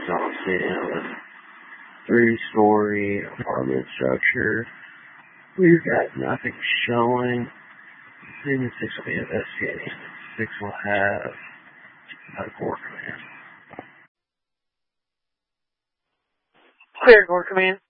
on scene of a 3-story apartment structure. We've got nothing showing. Maybe 6 will be investigating. 6 will have a Corps Command. Clear, Corps Command.